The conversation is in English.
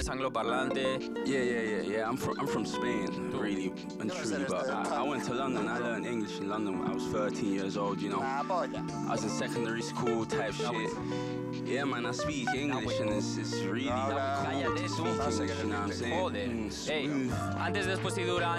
inglés angloparlante. Yeah. I'm from Spain, really and truly. But I went to London. I learned English in London when I was 13 years old. You know, I was in secondary school type shit. Yeah, man, I speak English and it's really cool to speak English. You know what I'm saying? Joder. Hey, antes, después y durante.